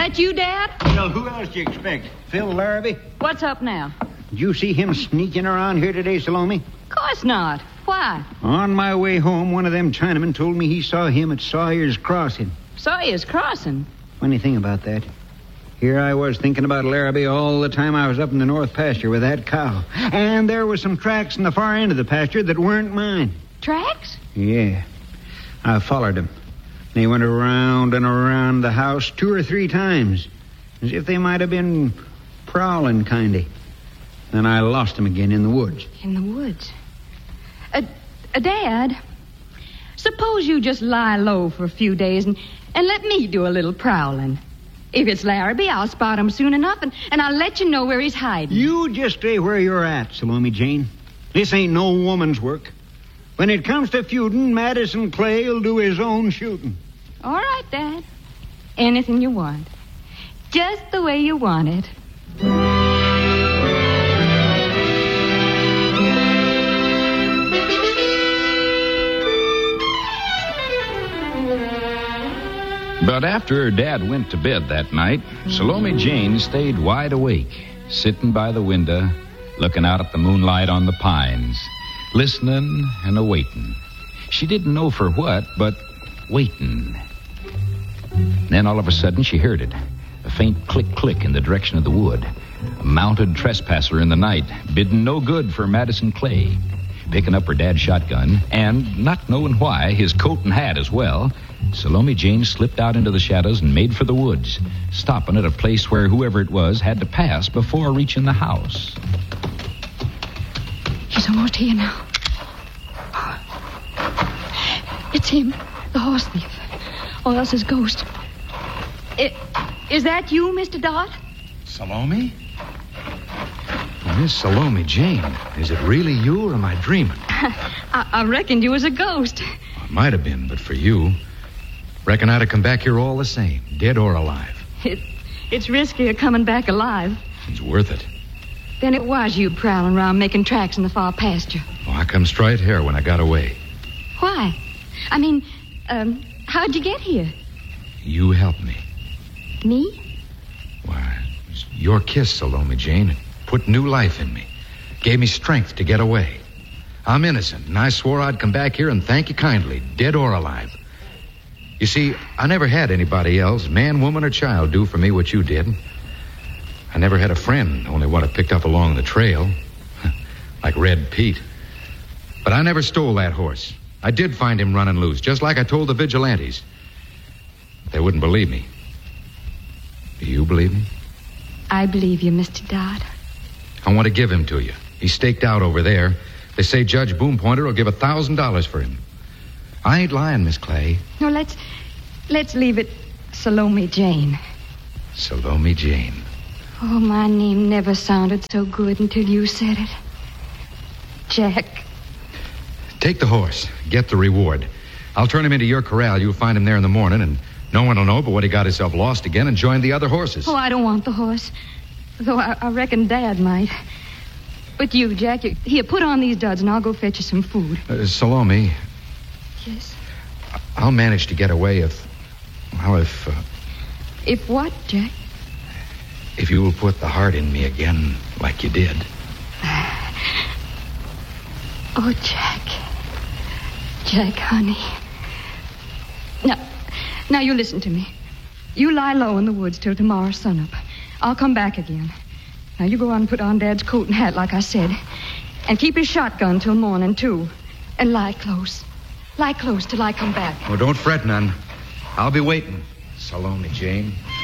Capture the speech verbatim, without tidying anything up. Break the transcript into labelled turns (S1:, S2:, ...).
S1: that you, Dad?
S2: Well, who else do you expect? Phil Larrabee?
S1: What's up now?
S2: Did you see him sneaking around here today, Salome?
S1: Of course not. Why?
S2: On my way home, one of them Chinamen told me he saw him at Sawyer's Crossing.
S1: Sawyer's Crossing?
S2: Funny thing about that. Here I was thinking about Larrabee all the time I was up in the north pasture with that cow. And there was some tracks in the far end of the pasture that weren't mine.
S1: Tracks?
S2: Yeah. I followed them. They went around and around the house two or three times, as if they might have been prowling kinda. Then I lost them again in the woods.
S1: In the woods? Uh, uh, Dad, suppose you just lie low for a few days and, and let me do a little prowling. If it's Larrabee, I'll spot him soon enough, and, and I'll let you know where he's hiding.
S2: You just stay where you're at, Salome Jane. This ain't no woman's work. When it comes to feuding, Madison Clay'll do his own shooting.
S1: All right, Dad. Anything you want. Just the way you want it.
S3: But after her dad went to bed that night, Salome Jane stayed wide awake, sitting by the window, looking out at the moonlight on the pines, listening and a-waiting. She didn't know for what, but waiting. Then all of a sudden she heard it, a faint click-click in the direction of the wood. A mounted trespasser in the night, bidding no good for Madison Clay. Picking up her dad's shotgun, and, not knowing why, his coat and hat as well, Salome Jane slipped out into the shadows and made for the woods, stopping at a place where whoever it was had to pass before reaching the house.
S1: He's almost here now. It's him, the horse thief. Or else his ghost. I, is that you, Mister Dot?
S4: Salome? Miss Salome Jane, is it really you or am I dreaming?
S1: I, I reckoned you was a ghost.
S4: Well, it might have been, but for you, reckon I'd have come back here all the same, dead or alive.
S1: It, it's riskier coming back alive.
S4: It's worth it.
S1: Then it was you prowling around making tracks in the far pasture.
S4: Oh, I come straight here when I got away.
S1: Why? I mean, um, how'd you get here?
S4: You helped me.
S1: Me?
S4: Why, it was your kiss, Salome Jane. It put new life in me. Gave me strength to get away. I'm innocent, and I swore I'd come back here and thank you kindly, dead or alive. You see, I never had anybody else, man, woman, or child, do for me what you did. I never had a friend, only one I picked up along the trail. Like Red Pete. But I never stole that horse. I did find him running loose, just like I told the vigilantes. But they wouldn't believe me. Do you believe me?
S1: I believe you, Mister Dodd.
S4: I want to give him to you. He's staked out over there. They say Judge Boompointer will give a thousand dollars for him. I ain't lying, Miss Clay.
S1: No, let's let's leave it Salome Jane.
S4: Salome Jane.
S1: Oh, my name never sounded so good until you said it. Jack.
S4: Take the horse. Get the reward. I'll turn him into your corral. You'll find him there in the morning, and no one will know but what he got himself lost again and joined the other horses.
S1: Oh, I don't want the horse. Though I, I reckon Dad might. But you, Jack, you, here, put on these duds and I'll go fetch you some food.
S4: Uh, Salome.
S1: Yes?
S4: I'll manage to get away if... Well, if... Uh,
S1: if what, Jack?
S4: If you'll put the heart in me again like you did.
S1: Oh, Jack. Jack, honey. Now, now you listen to me. You lie low in the woods till tomorrow's sunup. I'll come back again. Now, you go out and put on Dad's coat and hat, like I said. And keep his shotgun till morning, too. And lie close. Lie close till I come back.
S4: Oh, don't fret none. I'll be waiting, Salome Jane.